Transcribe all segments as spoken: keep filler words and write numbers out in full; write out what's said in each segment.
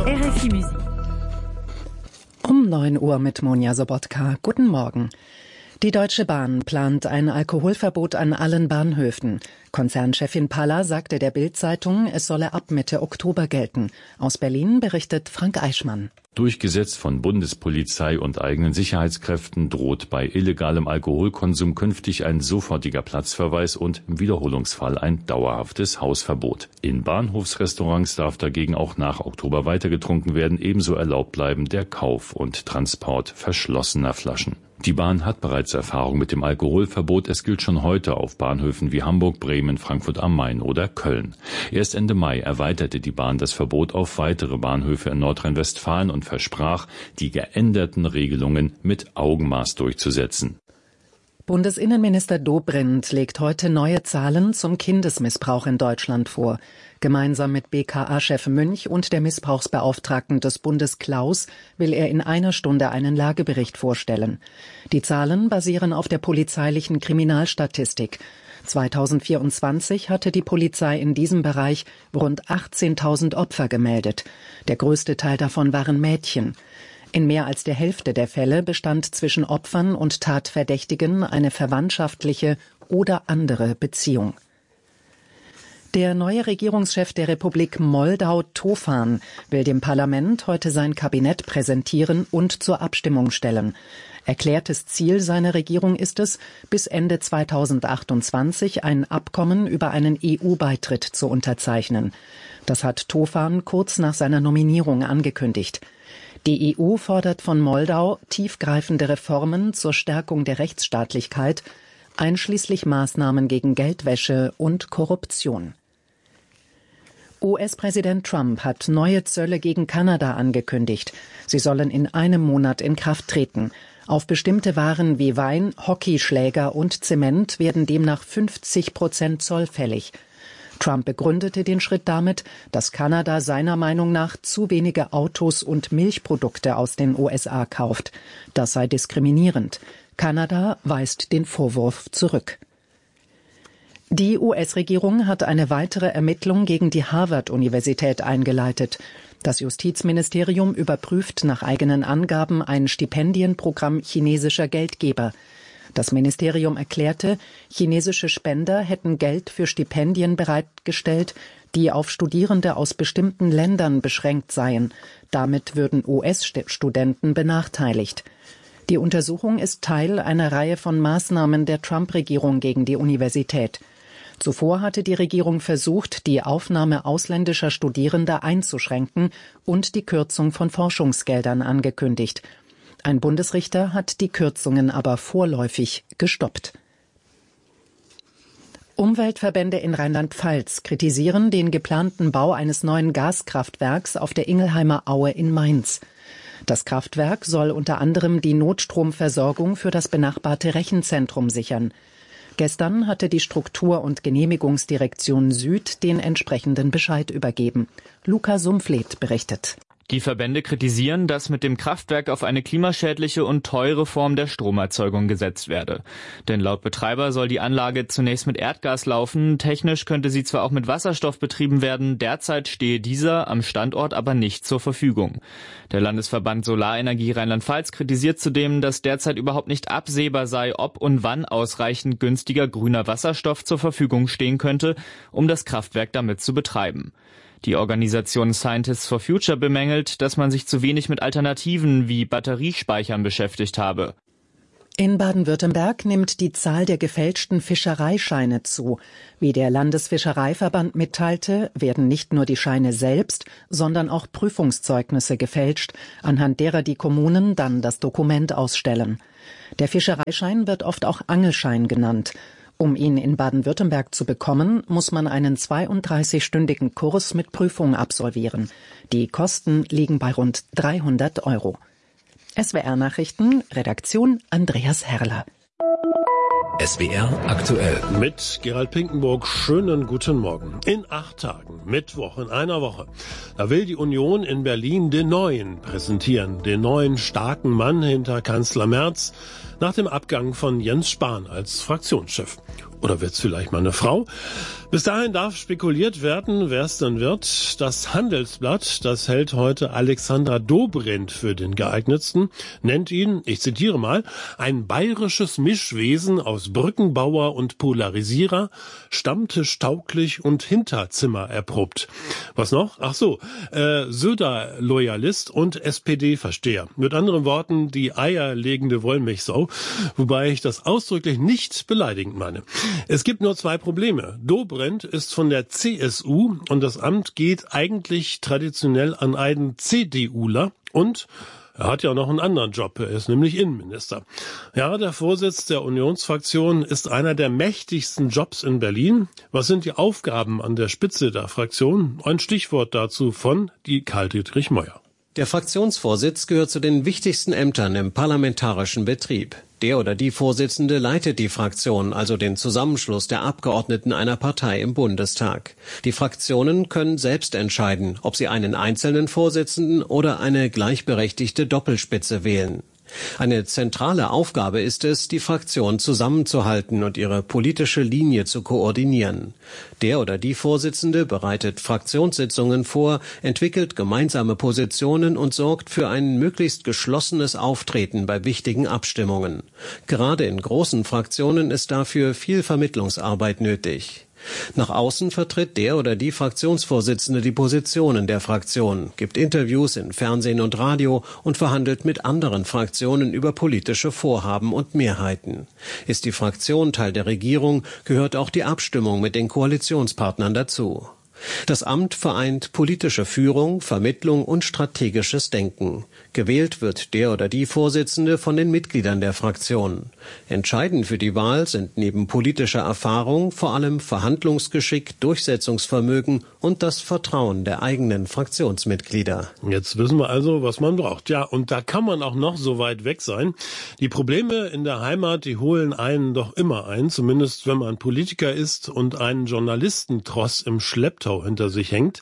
R F I Musik. Um neun Uhr mit Monja Sobotka. Guten Morgen. Die Deutsche Bahn plant ein Alkoholverbot an allen Bahnhöfen. Konzernchefin Palla sagte der Bild-Zeitung, es solle ab Mitte Oktober gelten. Aus Berlin berichtet Frank Eichmann. Durchgesetzt von Bundespolizei und eigenen Sicherheitskräften droht bei illegalem Alkoholkonsum künftig ein sofortiger Platzverweis und im Wiederholungsfall ein dauerhaftes Hausverbot. In Bahnhofsrestaurants darf dagegen auch nach Oktober weiter getrunken werden, ebenso erlaubt bleiben der Kauf und Transport verschlossener Flaschen. Die Bahn hat bereits Erfahrung mit dem Alkoholverbot. Es gilt schon heute auf Bahnhöfen wie Hamburg, Bremen, Frankfurt am Main oder Köln. Erst Ende Mai erweiterte die Bahn das Verbot auf weitere Bahnhöfe in Nordrhein-Westfalen und versprach, die geänderten Regelungen mit Augenmaß durchzusetzen. Bundesinnenminister Dobrindt legt heute neue Zahlen zum Kindesmissbrauch in Deutschland vor. Gemeinsam mit B K A-Chef Münch und der Missbrauchsbeauftragten des Bundes Klaus will er in einer Stunde einen Lagebericht vorstellen. Die Zahlen basieren auf der polizeilichen Kriminalstatistik. zweitausendvierundzwanzig hatte die Polizei in diesem Bereich rund achtzehntausend Opfer gemeldet. Der größte Teil davon waren Mädchen. In mehr als der Hälfte der Fälle bestand zwischen Opfern und Tatverdächtigen eine verwandtschaftliche oder andere Beziehung. Der neue Regierungschef der Republik Moldau, Tofan, will dem Parlament heute sein Kabinett präsentieren und zur Abstimmung stellen. Erklärtes Ziel seiner Regierung ist es, bis Ende zweitausendachtundzwanzig ein Abkommen über einen E U-Beitritt zu unterzeichnen. Das hat Tofan kurz nach seiner Nominierung angekündigt. Die E U fordert von Moldau tiefgreifende Reformen zur Stärkung der Rechtsstaatlichkeit, einschließlich Maßnahmen gegen Geldwäsche und Korruption. U S-Präsident Trump hat neue Zölle gegen Kanada angekündigt. Sie sollen in einem Monat in Kraft treten. Auf bestimmte Waren wie Wein, Hockeyschläger und Zement werden demnach fünfzig Prozent Zoll fällig. Trump begründete den Schritt damit, dass Kanada seiner Meinung nach zu wenige Autos und Milchprodukte aus den U S A kauft. Das sei diskriminierend. Kanada weist den Vorwurf zurück. Die U S-Regierung hat eine weitere Ermittlung gegen die Harvard-Universität eingeleitet. Das Justizministerium überprüft nach eigenen Angaben ein Stipendienprogramm chinesischer Geldgeber. Das Ministerium erklärte, chinesische Spender hätten Geld für Stipendien bereitgestellt, die auf Studierende aus bestimmten Ländern beschränkt seien. Damit würden U S-Studenten benachteiligt. Die Untersuchung ist Teil einer Reihe von Maßnahmen der Trump-Regierung gegen die Universität. Zuvor hatte die Regierung versucht, die Aufnahme ausländischer Studierender einzuschränken und die Kürzung von Forschungsgeldern angekündigt. Ein Bundesrichter hat die Kürzungen aber vorläufig gestoppt. Umweltverbände in Rheinland-Pfalz kritisieren den geplanten Bau eines neuen Gaskraftwerks auf der Ingelheimer Aue in Mainz. Das Kraftwerk soll unter anderem die Notstromversorgung für das benachbarte Rechenzentrum sichern. Gestern hatte die Struktur- und Genehmigungsdirektion Süd den entsprechenden Bescheid übergeben. Luca Sumpfleth berichtet. Die Verbände kritisieren, dass mit dem Kraftwerk auf eine klimaschädliche und teure Form der Stromerzeugung gesetzt werde. Denn laut Betreiber soll die Anlage zunächst mit Erdgas laufen. Technisch könnte sie zwar auch mit Wasserstoff betrieben werden, derzeit stehe dieser am Standort aber nicht zur Verfügung. Der Landesverband Solarenergie Rheinland-Pfalz kritisiert zudem, dass derzeit überhaupt nicht absehbar sei, ob und wann ausreichend günstiger grüner Wasserstoff zur Verfügung stehen könnte, um das Kraftwerk damit zu betreiben. Die Organisation Scientists for Future bemängelt, dass man sich zu wenig mit Alternativen wie Batteriespeichern beschäftigt habe. In Baden-Württemberg nimmt die Zahl der gefälschten Fischereischeine zu. Wie der Landesfischereiverband mitteilte, werden nicht nur die Scheine selbst, sondern auch Prüfungszeugnisse gefälscht, anhand derer die Kommunen dann das Dokument ausstellen. Der Fischereischein wird oft auch Angelschein genannt. Um ihn in Baden-Württemberg zu bekommen, muss man einen zweiunddreißigstündigen Kurs mit Prüfung absolvieren. Die Kosten liegen bei rund dreihundert Euro. S W R-Nachrichten, Redaktion Andreas Herrler. S W R aktuell. Mit Gerald Pinkenburg, schönen guten Morgen. In acht Tagen, Mittwoch in einer Woche, da will die Union in Berlin den Neuen präsentieren. Den neuen starken Mann hinter Kanzler Merz nach dem Abgang von Jens Spahn als Fraktionschef. Oder wird's vielleicht mal eine Frau? Bis dahin darf spekuliert werden, wer es dann wird. Das Handelsblatt, das hält heute Alexandra Dobrindt für den geeignetsten, nennt ihn, ich zitiere mal, ein bayerisches Mischwesen aus Brückenbauer und Polarisierer, stammtischtauglich und Hinterzimmer erprobt. Was noch? Ach so, äh, Söder-Loyalist und S P D-Versteher. Mit anderen Worten, die eierlegende Wollmilchsau, wobei ich das ausdrücklich nicht beleidigend meine. Es gibt nur zwei Probleme. Dobrindt ist von der C S U und das Amt geht eigentlich traditionell an einen CDUler und er hat ja noch einen anderen Job, er ist nämlich Innenminister. Ja, der Vorsitz der Unionsfraktion ist einer der mächtigsten Jobs in Berlin. Was sind die Aufgaben an der Spitze der Fraktion? Ein Stichwort dazu von die Karl-Dietrich Meuer. Der Fraktionsvorsitz gehört zu den wichtigsten Ämtern im parlamentarischen Betrieb. Der oder die Vorsitzende leitet die Fraktion, also den Zusammenschluss der Abgeordneten einer Partei im Bundestag. Die Fraktionen können selbst entscheiden, ob sie einen einzelnen Vorsitzenden oder eine gleichberechtigte Doppelspitze wählen. Eine zentrale Aufgabe ist es, die Fraktion zusammenzuhalten und ihre politische Linie zu koordinieren. Der oder die Vorsitzende bereitet Fraktionssitzungen vor, entwickelt gemeinsame Positionen und sorgt für ein möglichst geschlossenes Auftreten bei wichtigen Abstimmungen. Gerade in großen Fraktionen ist dafür viel Vermittlungsarbeit nötig. Nach außen vertritt der oder die Fraktionsvorsitzende die Positionen der Fraktion, gibt Interviews in Fernsehen und Radio und verhandelt mit anderen Fraktionen über politische Vorhaben und Mehrheiten. Ist die Fraktion Teil der Regierung, gehört auch die Abstimmung mit den Koalitionspartnern dazu. Das Amt vereint politische Führung, Vermittlung und strategisches Denken. Gewählt wird der oder die Vorsitzende von den Mitgliedern der Fraktion. Entscheidend für die Wahl sind neben politischer Erfahrung vor allem Verhandlungsgeschick, Durchsetzungsvermögen und das Vertrauen der eigenen Fraktionsmitglieder. Jetzt wissen wir also, was man braucht. Ja, und da kann man auch noch so weit weg sein. Die Probleme in der Heimat, die holen einen doch immer ein, zumindest wenn man Politiker ist und einen Journalistentross im Schlepptau hinter sich hängt.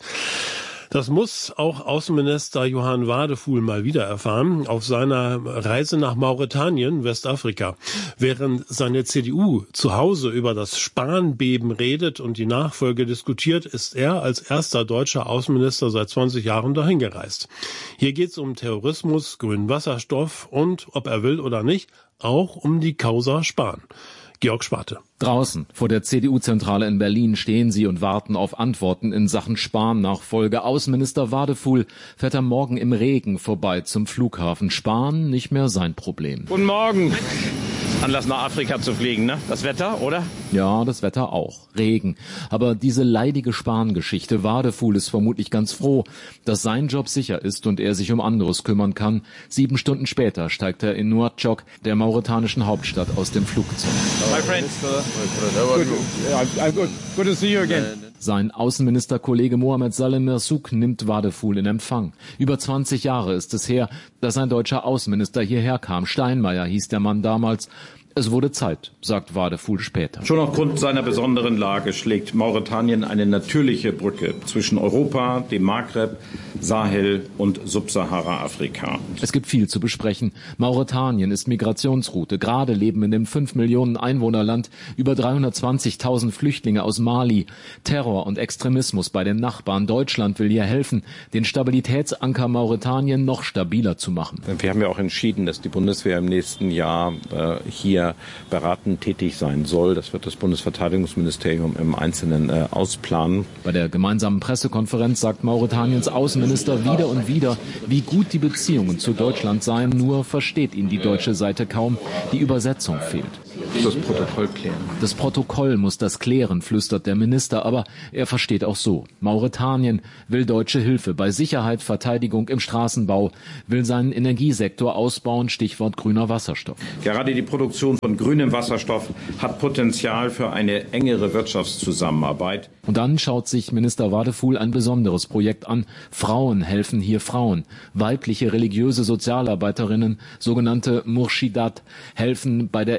Das muss auch Außenminister Johann Wadefuhl mal wieder erfahren auf seiner Reise nach Mauretanien, Westafrika. Während seine C D U zu Hause über das Spanbeben redet und die Nachfolge diskutiert, ist er als erster deutscher Außenminister seit zwanzig Jahren dahin gereist. Hier geht es um Terrorismus, grünen Wasserstoff und, ob er will oder nicht, auch um die Causa Spahn. Georg Spate. Draußen vor der C D U-Zentrale in Berlin stehen sie und warten auf Antworten in Sachen Spahn-Nachfolge. Außenminister Wadefuhl fährt am Morgen im Regen vorbei zum Flughafen. Spahn nicht mehr sein Problem. Guten Morgen. Anlass nach Afrika zu fliegen, ne? Das Wetter, oder? Ja, das Wetter auch. Regen. Aber diese leidige Spahn-Geschichte. Wadefuhl ist vermutlich ganz froh, dass sein Job sicher ist und er sich um anderes kümmern kann. Sieben Stunden später steigt er in Nouakchott, der mauretanischen Hauptstadt, aus dem Flugzeug. My friend. Good. Yeah, I'm good. Good to see you again. Sein Außenministerkollege Mohamed Saleh Merzouk nimmt Wadefuhl in Empfang. Über zwanzig Jahre ist es her, dass ein deutscher Außenminister hierher kam. Steinmeier hieß der Mann damals. Es wurde Zeit, sagt Wadefuhl später. Schon aufgrund seiner besonderen Lage schlägt Mauretanien eine natürliche Brücke zwischen Europa, dem Maghreb, Sahel und Subsahara-Afrika. Es gibt viel zu besprechen. Mauretanien ist Migrationsroute. Gerade leben in dem fünf Millionen Einwohnerland über dreihundertzwanzigtausend Flüchtlinge aus Mali. Terror und Extremismus bei den Nachbarn. Deutschland will hier helfen, den Stabilitätsanker Mauretanien noch stabiler zu machen. Wir haben ja auch entschieden, dass die Bundeswehr im nächsten Jahr äh, hier beratend tätig sein soll. Das wird das Bundesverteidigungsministerium im Einzelnen äh, ausplanen. Bei der gemeinsamen Pressekonferenz sagt Mauretaniens Außenminister wieder und wieder, wie gut die Beziehungen zu Deutschland seien, nur versteht ihn die deutsche Seite kaum. Die Übersetzung fehlt. Das Protokoll klären. Das Protokoll muss das klären, flüstert der Minister, aber er versteht auch so. Mauretanien will deutsche Hilfe bei Sicherheit, Verteidigung im Straßenbau, will seinen Energiesektor ausbauen, Stichwort grüner Wasserstoff. Gerade die Produktion von grünem Wasserstoff hat Potenzial für eine engere Wirtschaftszusammenarbeit. Und dann schaut sich Minister Wadefuhl ein besonderes Projekt an. Frauen helfen hier Frauen. Weibliche religiöse Sozialarbeiterinnen, sogenannte Murschidat, helfen bei der Extremismus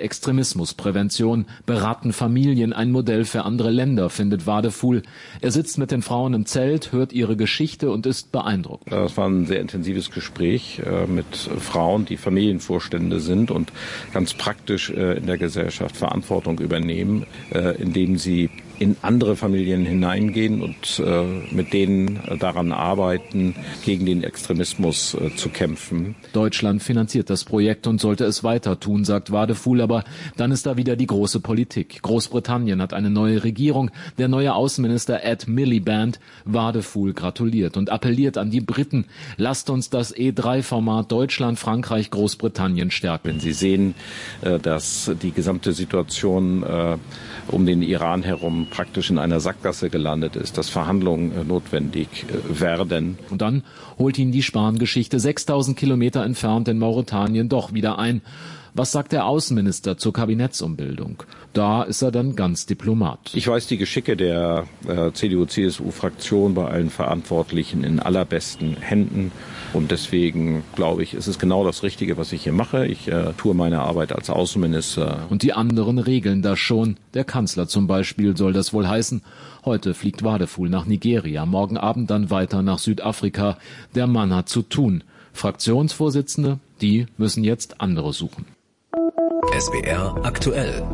Extremismusprävention, beraten Familien, ein Modell für andere Länder, findet Wadefuhl. Er sitzt mit den Frauen im Zelt, hört ihre Geschichte und ist beeindruckt. Das war ein sehr intensives Gespräch äh, mit Frauen, die Familienvorstände sind und ganz praktisch äh, in der Gesellschaft Verantwortung übernehmen, äh, indem sie in andere Familien hineingehen und äh, mit denen äh, daran arbeiten, gegen den Extremismus äh, zu kämpfen. Deutschland finanziert das Projekt und sollte es weiter tun, sagt Wadefuhl, aber dann ist da wieder die große Politik. Großbritannien hat eine neue Regierung. Der neue Außenminister Ed Miliband Wadefuhl gratuliert und appelliert an die Briten, lasst uns das E drei Format Deutschland, Frankreich, Großbritannien stärken. Wenn Sie sehen, äh, dass die gesamte Situation äh, um den Iran herum praktisch in einer Sackgasse gelandet ist, dass Verhandlungen äh, notwendig äh, werden. Und dann holt ihn die Spahn-Geschichte sechstausend Kilometer entfernt in Mauretanien doch wieder ein. Was sagt der Außenminister zur Kabinettsumbildung? Da ist er dann ganz Diplomat. Ich weiß die Geschicke der äh, C D U C S U-Fraktion bei allen Verantwortlichen in allerbesten Händen. Und deswegen, glaube ich, ist es genau das Richtige, was ich hier mache. Ich äh, tue meine Arbeit als Außenminister. Und die anderen regeln das schon. Der Kanzler zum Beispiel soll das wohl heißen. Heute fliegt Wadefuhl nach Nigeria, morgen Abend dann weiter nach Südafrika. Der Mann hat zu tun. Fraktionsvorsitzende, die müssen jetzt andere suchen. S W R aktuell.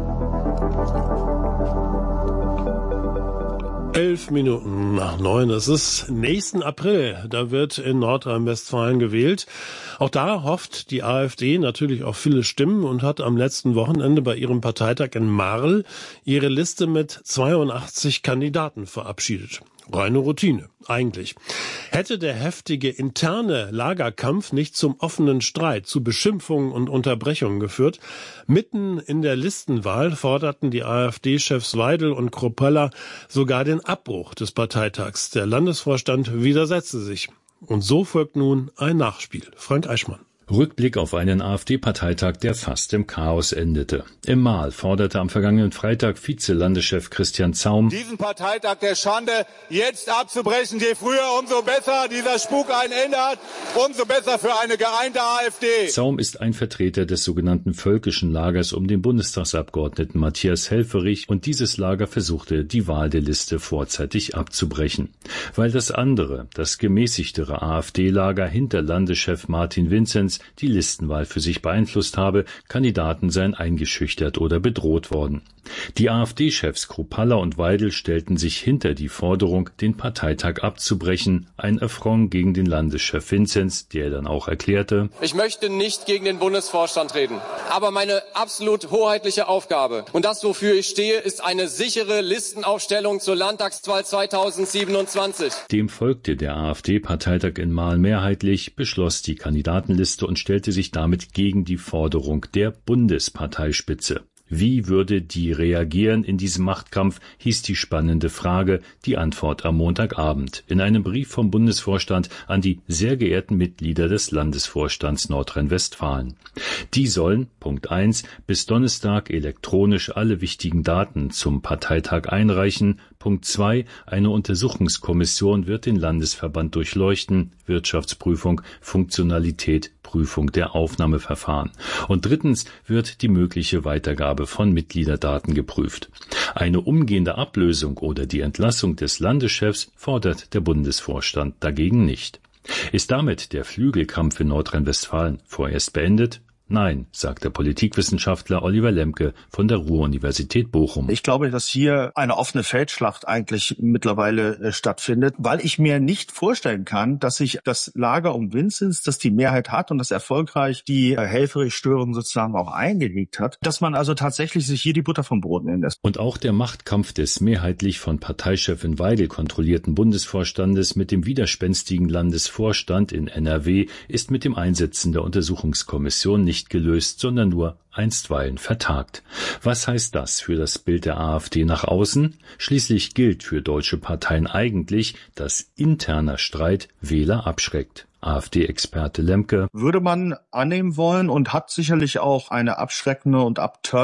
Elf Minuten nach neun. Es ist nächsten April. Da wird in Nordrhein-Westfalen gewählt. Auch da hofft die AfD natürlich auf viele Stimmen und hat am letzten Wochenende bei ihrem Parteitag in Marl ihre Liste mit zweiundachtzig Kandidaten verabschiedet. Reine Routine, eigentlich. Hätte der heftige interne Lagerkampf nicht zum offenen Streit, zu Beschimpfungen und Unterbrechungen geführt, mitten in der Listenwahl forderten die AfD-Chefs Weidel und Kropalla sogar den Abbruch des Parteitags. Der Landesvorstand widersetzte sich. Und so folgt nun ein Nachspiel. Frank Eichmann. Rückblick auf einen AfD-Parteitag, der fast im Chaos endete. Im Marl forderte am vergangenen Freitag Vize-Landeschef Christian Zaum, diesen Parteitag der Schande jetzt abzubrechen. Je früher, umso besser. Dieser Spuk ein Ende hat, umso besser für eine geeinte AfD. Zaum ist ein Vertreter des sogenannten völkischen Lagers um den Bundestagsabgeordneten Matthias Helfferich, und dieses Lager versuchte, die Wahl der Liste vorzeitig abzubrechen. Weil das andere, das gemäßigtere AfD-Lager hinter Landeschef Martin Vinzenz die Listenwahl für sich beeinflusst habe, Kandidaten seien eingeschüchtert oder bedroht worden. Die AfD-Chefs Kropalla und Weidel stellten sich hinter die Forderung, den Parteitag abzubrechen, ein Affront gegen den Landeschef Vinzenz, der dann auch erklärte: Ich möchte nicht gegen den Bundesvorstand reden, aber meine absolut hoheitliche Aufgabe und das, wofür ich stehe, ist eine sichere Listenaufstellung zur Landtagswahl zweitausendsiebenundzwanzig. Dem folgte der AfD-Parteitag in Marl mehrheitlich, beschloss die Kandidatenliste und stellte sich damit gegen die Forderung der Bundesparteispitze. Wie würde die reagieren in diesem Machtkampf, hieß die spannende Frage, die Antwort am Montagabend in einem Brief vom Bundesvorstand an die sehr geehrten Mitglieder des Landesvorstands Nordrhein-Westfalen. Die sollen, Punkt eins, bis Donnerstag elektronisch alle wichtigen Daten zum Parteitag einreichen. Punkt zwei, eine Untersuchungskommission wird den Landesverband durchleuchten, Wirtschaftsprüfung, Funktionalität, Prüfung der Aufnahmeverfahren. Und drittens wird die mögliche Weitergabe von Mitgliederdaten geprüft. Eine umgehende Ablösung oder die Entlassung des Landeschefs fordert der Bundesvorstand dagegen nicht. Ist damit der Flügelkampf in Nordrhein-Westfalen vorerst beendet? Nein, sagt der Politikwissenschaftler Oliver Lemke von der Ruhr-Universität Bochum. Ich glaube, dass hier eine offene Feldschlacht eigentlich mittlerweile äh, stattfindet, weil ich mir nicht vorstellen kann, dass sich das Lager um Vinzenz, das die Mehrheit hat und das erfolgreich die äh, Helfferich-Störung sozusagen auch eingelegt hat, dass man also tatsächlich sich hier die Butter vom Brot nehmen lässt. Und auch der Machtkampf des mehrheitlich von Parteichefin Weidel kontrollierten Bundesvorstandes mit dem widerspenstigen Landesvorstand in N R W ist mit dem Einsetzen der Untersuchungskommission nicht gelöst, sondern nur einstweilen vertagt. Was heißt das für das Bild der AfD nach außen? Schließlich gilt für deutsche Parteien eigentlich, dass interner Streit Wähler abschreckt. AfD-Experte Lemke: Würde man annehmen wollen und hat sicherlich auch eine abschreckende und abtörende